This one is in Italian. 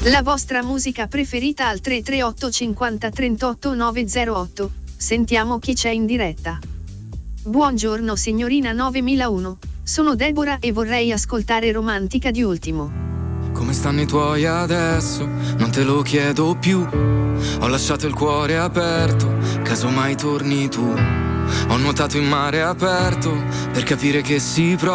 La vostra musica preferita al 338 50 38 908. Sentiamo chi c'è in diretta. Buongiorno signorina 9001. Sono Deborah e vorrei ascoltare Romantica di Ultimo. Come stanno i tuoi adesso? Non te lo chiedo più. Ho lasciato il cuore aperto, caso mai torni tu. Ho nuotato in mare aperto per capire che si prova